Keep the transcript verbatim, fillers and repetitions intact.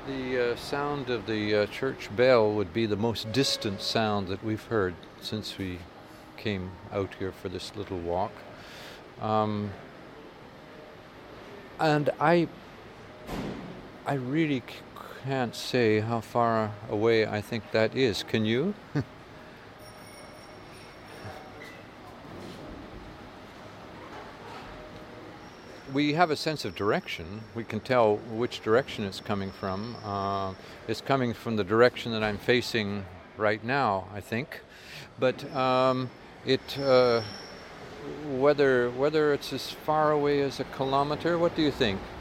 The uh, sound of the uh, church bell would be the most distant sound that we've heard since we came out here for this little walk. Um, and I, I really c- can't say how far away I think that is. Can you? We have a sense of direction. We can tell which direction it's coming from. Uh, it's coming from the direction that I'm facing right now, I think. But um, it uh, whether whether it's as far away as a kilometer, what do you think?